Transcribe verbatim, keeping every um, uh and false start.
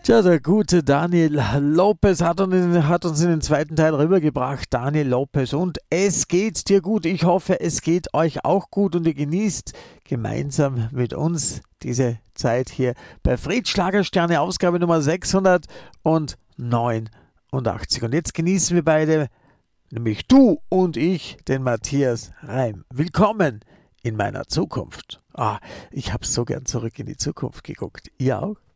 Ja, der gute Daniel Lopez hat uns, hat uns in den zweiten Teil rübergebracht. Daniel Lopez. Und es geht dir gut. Ich hoffe, es geht euch auch gut und ihr genießt gemeinsam mit uns diese Zeit hier bei Fritz Schlagersterne, Ausgabe Nummer sechshundertneunundachtzig. Und jetzt genießen wir beide, nämlich du und ich, den Matthias Reim. Willkommen in meiner Zukunft. Ah, ich habe so gern zurück in die Zukunft geguckt. Ihr auch?